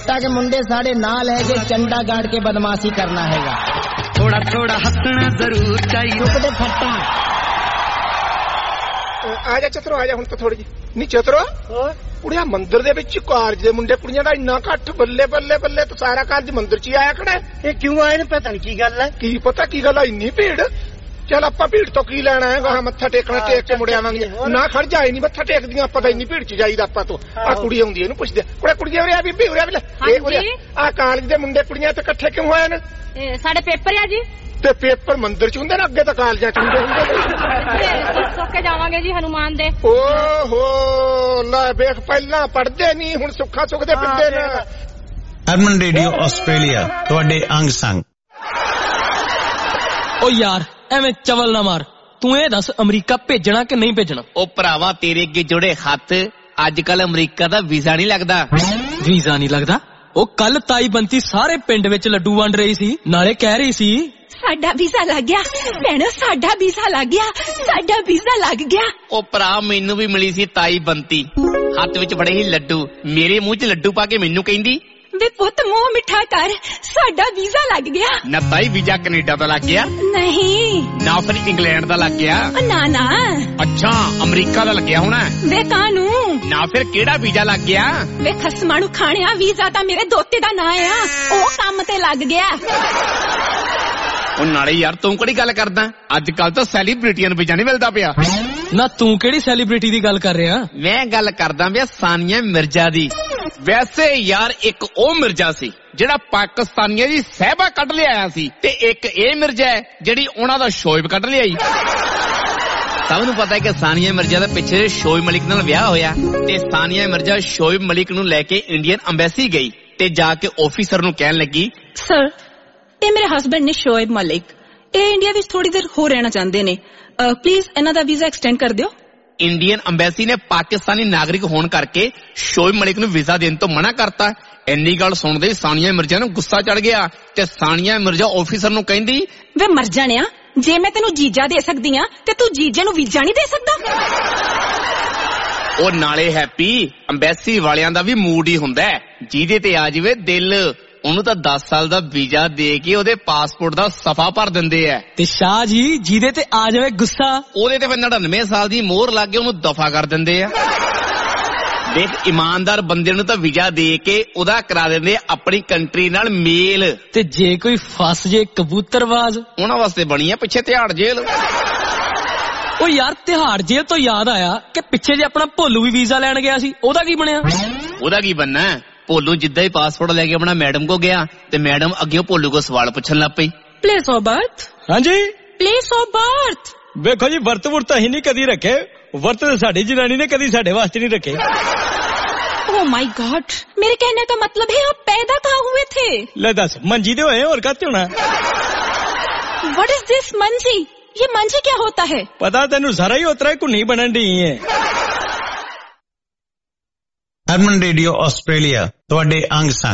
बेटा के मुंडे साढ़े नाल है जे चंडा गाड़ के बदमाशी करना हैगा। थोड़ा थोड़ा हंसना जरूर चाहिए। रुक दे फट्टा। आजा चतरो आजा, हुण तो थोड़ी जी नी चतरो कुड़िया मंदिर दे विच कारज दे मुंडे कुड़ियां दा इन्ना घट, बल्ले बल्ले बल्ले तो सारा कारज मंदिर च ही आया खड़ा है। क्यों आए ने पता नहीं की गल है। की पता की गल है, इन्नी भीड़। चल आपां भीड़ तो की लेना है, वहां मत्था टेकना, टेक के मुड़े आवांगे ना। खड़ जाए नहीं मत्था टेकदियां आपां तां, इन्नी भीड़ च जाईदा आपां तो। आ कुड़ी आउंदी इहनूं पुछदे, कुड़े कुड़ियां उरे आ बीबी उरे आ ले। आ कॉलेज दे मुंडे कुड़ियां ते इकट्ठे क्यों होए ने? साडे पेपर है जी। ते पेपर मंदिर च हुंदे ने, अगे तां कॉलेजां च हुंदे। सोके जावांगे जी हनुमान दे। ओहो लै वेख, पहला पढ़दे नहीं हुण सुखा सुखदे फिरदे ने। हरमन रेडियो ऑस्ट्रेलिया तुहाडे अंग संग। ओ यार एवें चवल ना मार, तू ये दस अमरीका भेजना कि नहीं भेजना? ओ भरावा तेरे अगे जोड़े हथ, अजकल अमरीका दा वीजा नहीं लगदा। वीजा नहीं लगदा? ओ कल ताई बंती सारे पिंड विच लड्डू वंड रही सी, नाले कह रही सी साडा वीजा लग गया भैणो, साडा वीजा लग गया, साडा वीजा लग गया। ओ भरा मैनू भी मिली सी ताई बंती, हथ विच बड़े ही लड्डू, मेरे मुंह च लड्डू पा के मैनू कहंदी वे पुत मुंह मिठा कर, साडा वीजा लग गया। ना ताई वीजा कनेडा दा लग गया? नहीं ना फिर इंग्लैंड दा लग गया? ना ना। अच्छा अमरीका दा लग गया होना? वे कानू ना फिर केड़ा वीजा लग गया? वे खसमानू खाणिया वीजा ता मेरे दोते दा ना आ, ओ काम ते लग गया। ओ नाले यार तू केड़ी गल करदा, अजकल तो सैलीब्रिटियां नूं वीजा नहीं मिलदा पिया। ना तू केड़ी सैलीब्रिटी दी गल कर रहा? मैं गल करदा पिया सानिया मिर्जा दी। वैसे यार एक ओ मिर्जा सी जेड़ा पाकिस्तानियां दी सहबा कढ लिया सी, ते एक ए मिर्जा है जेड़ी उहनां दा शोएब कढ लिया। सब नूं पता है कि सानिया मिर्जा दा पिछे शोएब मलिक नाल विआह होया, ते सानिया मिर्जा शोएब मलिक नूं लैके इंडियन अंबैसी गई ते जाके ऑफिसर नूं कहण लगी, सर ये मेरे हस्बैंड ने शोएब मलिक, ये इंडिया विच थोड़ी देर हो रहना चाहते ने, प्लीज इन्हां दा वीजा एक्सटेंड कर दियो। इंडियन अंबैसी ने पाकिस्तानी नागरिक होने करके शोएब मलिक नूं वीजा देने तो मना करता। इन्नी गल सुनदे सानिया मिर्जा नूं गुस्सा चढ़ गया ते सानिया मिर्जा ऑफिसर नूं कहंदी, वे मर जाणिया, जे मैं तेनू जीजा दे सकदी हां ते तू जीजे नूं वीजा नहीं दे सकदा। ओ नाले हैप्पी अंबैसी वालियां दा भी मूड ही हुंदा है, जीदे ते आ जावे दिल ਉਹਨੂੰ ਤਾਂ 10 ਸਾਲ ਦਾ ਵੀਜ਼ਾ ਦੇ ਕੇ ਉਹਦੇ ਪਾਸਪੋਰਟ ਦਾ ਸਫਾ ਭਰ ਦਿੰਦੇ ਐ। ਤੇ ਸ਼ਾਹ ਜੀ ਜਿਹਦੇ ਤੇ ਆ ਜਾਵੇ ਗੁੱਸਾ, ਉਹਦੇ ਤੇ ਫਿਰ 99 ਸਾਲ ਦੀ ਮੋਹਰ ਲਾ ਕੇ ਉਹਨੂੰ ਦਫਾ ਕਰ ਦਿੰਦੇ ਆ। ਦੇਖ ਇਮਾਨਦਾਰ ਬੰਦੇ ਨੂੰ ਤਾਂ ਵੀਜ਼ਾ ਦੇ ਕੇ ਉਹਦਾ ਕਰਾ ਦਿੰਦੇ ਆਪਣੀ ਕੰਟਰੀ ਨਾਲ ਮੇਲ। ਤੇ ਜੇ ਕੋਈ ਫਸ ਜੇ ਕਬੂਤਰਬਾਜ਼, ਉਹਨਾਂ ਵਾਸਤੇ ਬਣੀ ਆ ਪਿੱਛੇ ਤਿਹਾੜ ਜੇਲ੍ਹ। ਉਹ ਯਾਰ ਤਿਹਾੜ ਜੇਲ੍ਹ ਤੋਂ ਯਾਦ ਆਇਆ ਕਿ ਪਿੱਛੇ ਜੇ ਆਪਣਾ ਭੋਲੂ ਵੀ ਵੀਜ਼ਾ ਲੈਣ ਗਿਆ ਸੀ, ਉਹਦਾ ਕੀ ਬਣਿਆ? ਉਹਦਾ ਕੀ ਬਣਨਾ? ਭੋਲੂ ਜਿੱਦਾਂ ਹੀ ਪਾਸਪੋਰਟ ਲੈ ਕੇ ਆਪਣਾ ਮੈਡਮ ਕੋ ਗਿਆ ਤੇ ਮੈਡਮ ਅੱਗੇ ਭੋਲੂ ਕੋ ਸਵਾਲ ਪੁੱਛਣ ਲੱਗ ਪਈ, ਪਲੇਸ ਆਫ ਬਰਥ। ਹਾਂਜੀ ਪਲੇਸ ਆਫ ਬਰਥ। ਵੇਖੋ ਜੀ ਵਰਤ ਵੁਰਤ ਅਸੀਂ ਨਹੀਂ ਕਦੀ ਰੱਖੇ, ਵਰਤ ਤੇ ਸਾਡੀ ਜਨਾਨੀ ਨੇ ਕਦੀ ਸਾਡੇ ਵਾਸਤੇ ਨਹੀਂ ਰੱਖੇ। ओह माय गॉड, मेरे कहने का मतलब है आप पैदा कहाँ हुए थे? ले दस मंजी दे होए और कहते होना। What is this मंजी? ये मंजी क्या होता है? पता तेनू सारा ही उतरा कुन्नी बनन दी है। हरमन रेडियो ऑस्ट्रेलिया तुहाडे अंग संग।